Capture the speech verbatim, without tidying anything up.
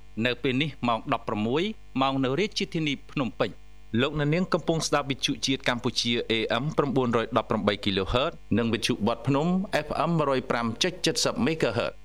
នៅពេលនេះម៉ោងដប់ប្រាំមួយម៉ោងនៅរាជធានីភ្នំពេញលោកអ្នកនាងកំពុងស្ដាប់វិទ្យុជាតិកម្ពុជា เอ เอ็ม 918 KHz និងវិទ្យុបត់ភ្នំ เอฟ เอ็ม หนึ่งศูนย์ห้า เจ็ดเจ็ด เมกะเฮิรตซ์